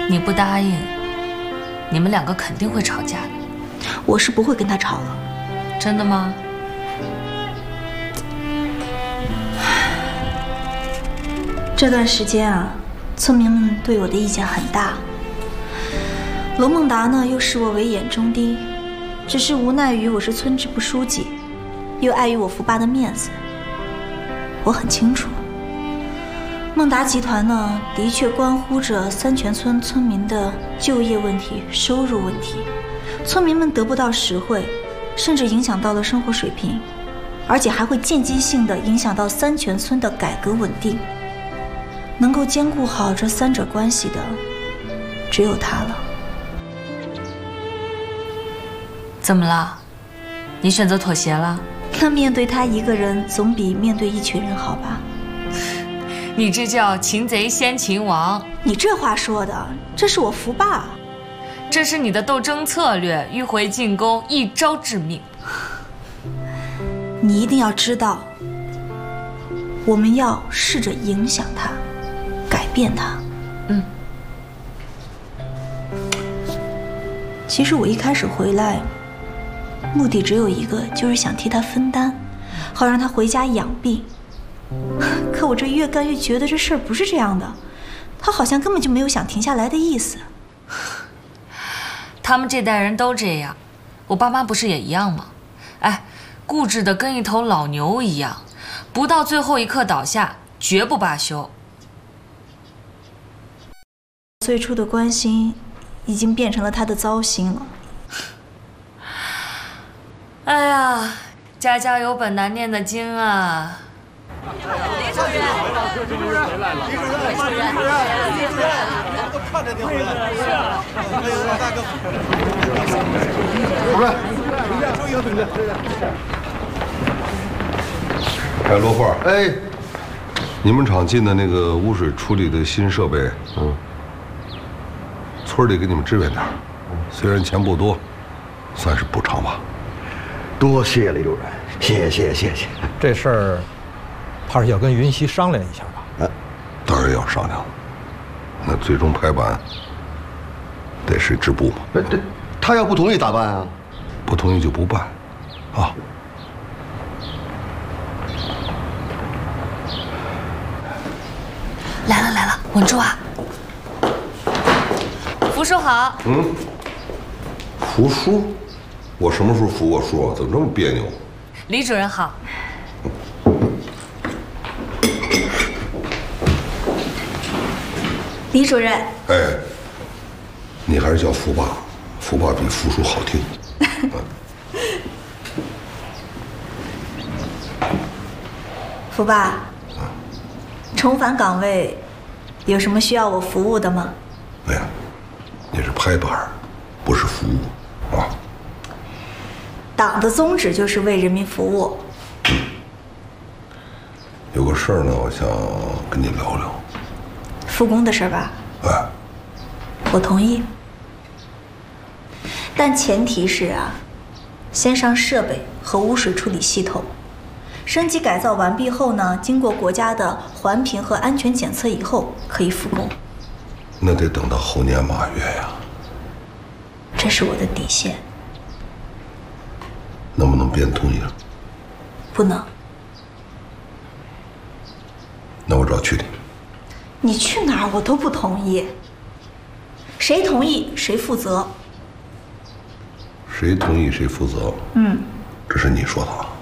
你不答应，你们两个肯定会吵架的。 我是不会跟他吵了。 真的吗？ 这段时间啊，村民们对我的意见很大。罗孟达呢，又视我为眼中钉，只是无奈于我是村支部书记，又碍于我福爸的面子。我很清楚，孟达集团呢，的确关乎着三泉村村民的就业问题、收入问题，村民们得不到实惠，甚至影响到了生活水平，而且还会间接性的影响到三泉村的改革稳定。能够兼顾好这三者关系的，只有他了。 怎么了？你选择妥协了？ 那面对他一个人，总比面对一群人好吧？ 你这叫擒贼先擒王。 你这话说的，这是我福爸。 这是你的斗争策略，迂回进攻，一招致命。 你一定要知道，我们要试着影响他，改变他。其实我一开始回来，目的只有一个，就是想替他分担，好让他回家养病。可我这越干越觉得这事儿不是这样的，他好像根本就没有想停下来的意思。 他们这代人都这样，我爸妈不是也一样吗？哎，固执的跟一头老牛一样，不到最后一刻倒下，绝不罢休。 最初的关心，已经变成了他的糟心了。 哎呀，家家有本难念的经啊！ 李主任，李主任，李主任，李主任，都看着你回来。是啊，哎呦，老大哥， 主任， 注意等着。 哎，罗慧，哎，你们厂进的那个污水处理的新设备，村里给你们支援点，虽然钱不多，算是补偿吧。 多谢李主任，谢谢。 这事儿，怕是要跟云溪商量一下吧？ 当然要商量。那最终拍板得是支部嘛。 这他要不同意咋办啊？ 不同意就不办，啊。 来了，稳住啊！福叔好。 服输？我什么时候服过输啊？怎么这么别扭？ 李主任好。 李主任。 哎，你还是叫福爸，福爸比福叔好听。 福爸，重返岗位，有什么需要我服务的吗？ 哎呀，你是拍板，不是服务啊。 党的宗旨就是为人民服务。 有个事儿呢，我想跟你聊聊。 复工的事儿吧？ 哎， 我同意，但前提是啊，先上设备和污水处理系统，升级改造完毕后呢，经过国家的环评和安全检测以后，可以复工。 那得等到后年马月呀。 这是我的底线。 能不能变同意了？ 不能。 那我只好去你。 你去哪儿我都不同意。谁同意谁负责。 谁同意谁负责。这是你说的啊。